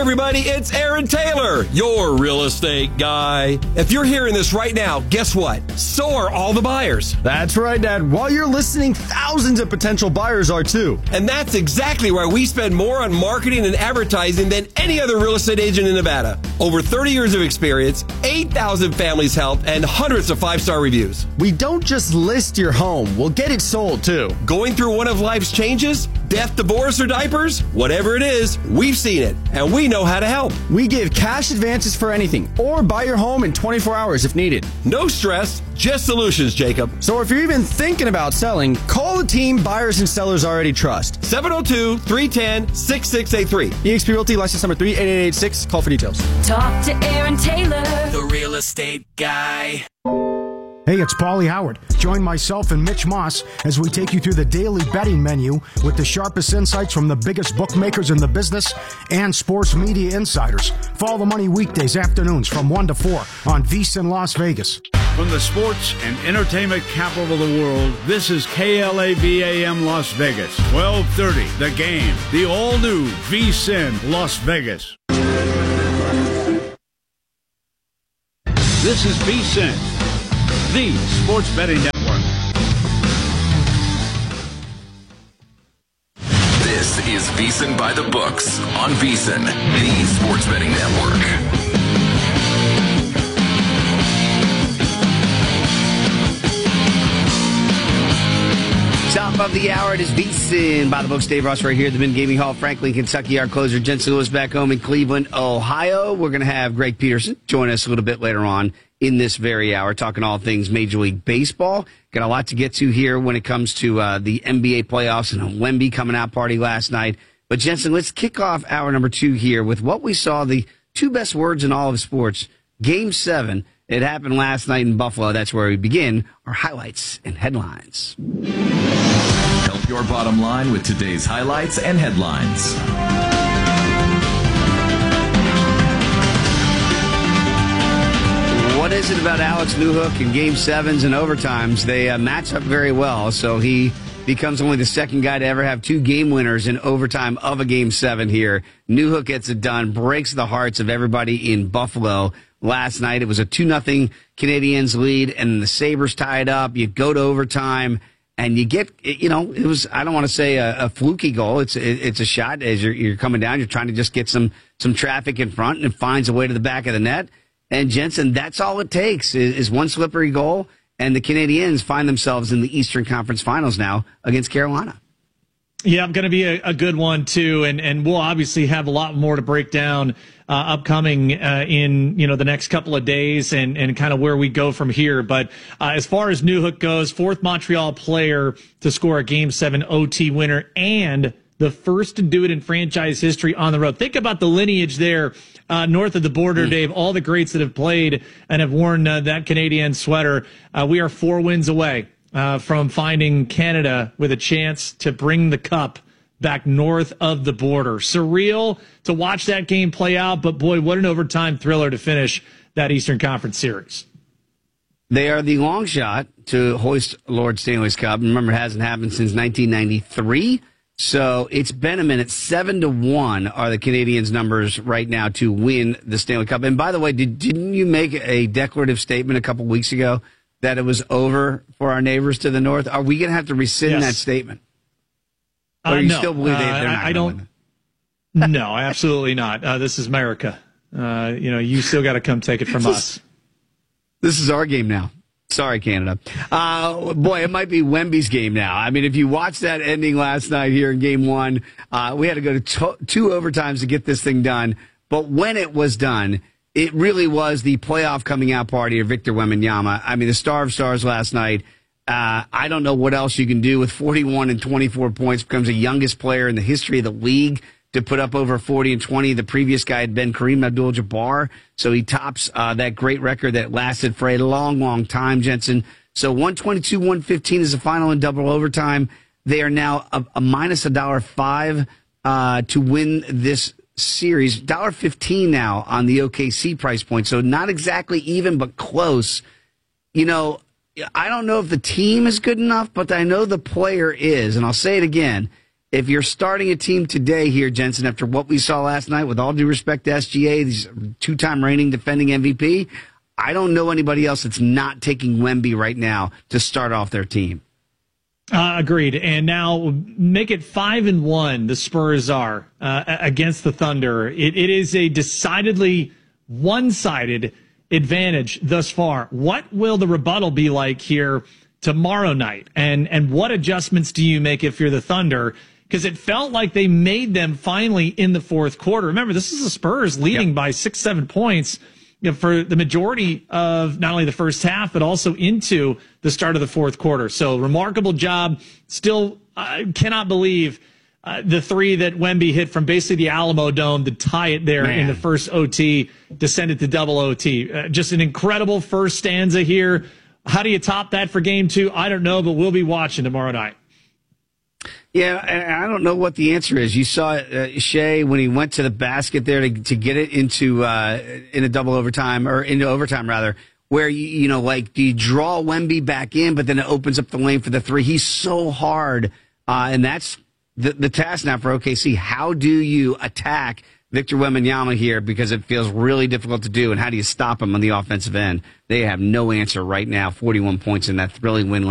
everybody, it's Aaron Taylor, your real estate guy. If you're hearing this right now, guess what? So are all the buyers. That's right, Dad. While you're listening, thousands of potential buyers are too. And that's exactly why we spend more on marketing and advertising than any other real estate agent in Nevada. Over 30 years of experience, 8,000 families helped, and hundreds of 5-star reviews. We don't just list your home, we'll get it sold too. Going through one of life's changes? Death, divorce, or diapers? Whatever it is, we've seen it, and we know how to help. We give cash advances for anything, or buy your home in 24 hours if needed. No stress, just solutions, Jacob. So if you're even thinking about selling, call the team buyers and sellers already trust. 702-310-6683. eXp Realty, license number 38886. Call for details. Talk to Aaron Taylor, the real estate guy. Hey, it's Paulie Howard. Join myself and Mitch Moss as we take you through the daily betting menu with the sharpest insights from the biggest bookmakers in the business and sports media insiders. Follow the money weekdays afternoons from 1 to 4 on VSiN Las Vegas. From the sports and entertainment capital of the world, this is KLAVAM Las Vegas. 1230, The Game, the all-new VSiN Las Vegas. This is VSiN, the sports betting network. This is VSiN by the Books on VSiN, the sports betting network. Top of the hour, it is VSiN by the Books. Dave Ross right here at the Mint Gaming Hall, Franklin, Kentucky. Our closer, Jensen Lewis, back home in Cleveland, Ohio. We're going to have Greg Peterson join us a little bit later on in this very hour, talking all things Major League Baseball. Got a lot to get to here when it comes to the NBA playoffs and a Wemby coming out party last night. But Jensen, let's kick off hour number 2 here with what we saw, the two best words in all of sports. Game 7. It happened last night in Buffalo. That's where we begin our highlights and headlines. Help your bottom line with today's highlights and headlines. What is it about Alex Newhook in Game 7s and overtimes? They match up very well, so he becomes only the second guy to ever have 2 game winners in overtime of a Game 7 here. Newhook gets it done, breaks the hearts of everybody in Buffalo. Last night, it was a 2-0 Canadiens lead, and the Sabres tie it up. You go to overtime, and you get, it was, I don't want to say a fluky goal. It's a shot as you're coming down. You're trying to just get some traffic in front, and it finds a way to the back of the net. And Jensen, that's all it takes is one slippery goal, and the Canadiens find themselves in the Eastern Conference Finals now against Carolina. Yeah, going to be a good one, too, and we'll obviously have a lot more to break down upcoming in the next couple of days and kind of where we go from here. But as far as Newhook goes, 4th Montreal player to score a Game 7 OT winner and the first to do it in franchise history on the road. Think about the lineage there north of the border, Dave, all the greats that have played and have worn that Canadian sweater. We are 4 wins away from finding Canada with a chance to bring the cup back north of the border. Surreal to watch that game play out, but boy, what an overtime thriller to finish that Eastern Conference series. They are the long shot to hoist Lord Stanley's Cup. Remember, it hasn't happened since 1993, so it's been a minute. 7-1 are the Canadiens' numbers right now to win the Stanley Cup. And by the way, didn't you make a declarative statement a couple weeks ago that it was over for our neighbors to the north? Are we going to have to rescind that statement? Or you no. still believe they're not? I don't. No, absolutely not. This is America. You still got to come take it from us. This is our game now. Sorry, Canada. Boy, it might be Wemby's game now. I mean, if you watched that ending last night here in Game 1, we had to go to 2 overtimes to get this thing done. But when it was done, it really was the playoff coming out party of Victor Wembanyama. I mean, the star of stars last night. I don't know what else you can do with 41 and 24 points. Becomes the youngest player in the history of the league to put up over 40 and 20. The previous guy had been Kareem Abdul-Jabbar, so he tops that great record that lasted for a long, long time, Jensen. So 122-115 is the final in double overtime. They are now a minus $1.05 to win this series. $1.15 now on the OKC price point, so not exactly even, but close. I don't know if the team is good enough, but I know the player is, and I'll say it again. if you're starting a team today here, Jensen, after what we saw last night, with all due respect to SGA, these 2-time reigning defending MVP, I don't know anybody else that's not taking Wemby right now to start off their team. Agreed. And now make it 5-1. The Spurs are against the Thunder. It is a decidedly one-sided advantage thus far. What will the rebuttal be like here tomorrow night? And what adjustments do you make if you're the Thunder? Because it felt like they made them finally in the fourth quarter. Remember, this is the Spurs leading by 6-7 points for the majority of not only the first half, but also into the start of the fourth quarter. So remarkable job. Still, I cannot believe the three that Wemby hit from basically the Alamo Dome to tie it there in the first OT, to send it to double OT. Just an incredible first stanza here. How do you top that for game 2? I don't know, but we'll be watching tomorrow night. Yeah, and I don't know what the answer is. You saw Shea when he went to the basket there to get it into in a double overtime, or into overtime rather, where you know, like, do you draw Wemby back in, but then it opens up the lane for the three? He's so hard, and that's the task now for OKC. How do you attack Victor Wembanyama here, because it feels really difficult to do, and how do you stop him on the offensive end? They have no answer right now. 41 points in that thrilling win